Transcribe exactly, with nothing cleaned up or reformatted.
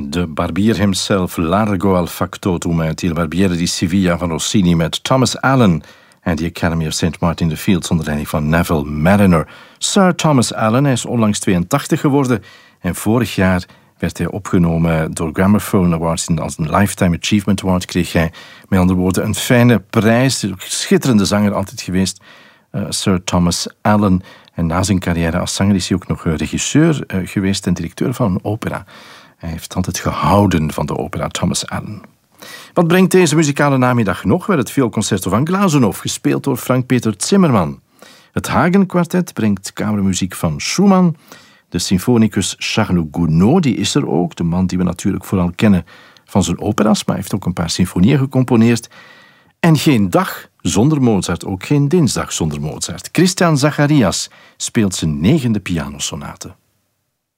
De barbier himself, Largo al factotum uit Il Barbiere di Sevilla van Rossini met Thomas Allen en de Academy of Saint Martin in the Fields onder leiding van Neville Marriner. Sir Thomas Allen, hij is onlangs tweeëntachtig geworden en vorig jaar werd hij opgenomen door Gramophone Awards als een Lifetime Achievement Award. Kreeg hij met andere woorden een fijne prijs. Schitterende zanger altijd geweest, uh, Sir Thomas Allen. En na zijn carrière als zanger is hij ook nog regisseur uh, geweest en directeur van een opera. Hij heeft altijd gehouden van de opera, Thomas Allen. Wat brengt deze muzikale namiddag nog? Wel het vioolconcerto van Glazunov, gespeeld door Frank-Peter Zimmermann. Het Hagen-kwartet brengt kamermuziek van Schumann. De symfonicus Charles Gounod, die is er ook. De man die we natuurlijk vooral kennen van zijn opera's, maar hij heeft ook een paar symfonieën gecomponeerd. En geen dag zonder Mozart, ook geen dinsdag zonder Mozart. Christian Zacharias speelt zijn negende pianosonate.